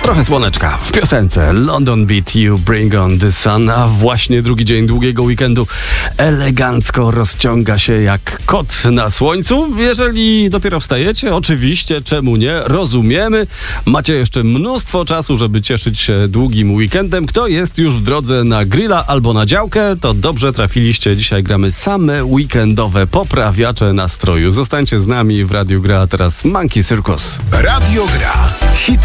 Trochę słoneczka w piosence London Beat You Bring On The Sun, a właśnie drugi dzień długiego weekendu elegancko rozciąga się jak kot na słońcu. Jeżeli dopiero wstajecie, oczywiście, czemu nie, rozumiemy. Macie jeszcze mnóstwo czasu, żeby cieszyć się długim weekendem. Kto jest już w drodze na grilla albo na działkę, to dobrze trafiliście. Dzisiaj gramy same weekendowe poprawiacze nastroju. Zostańcie z nami w Radiu Gra, a teraz Monkey Circus. Radio Gra. Hit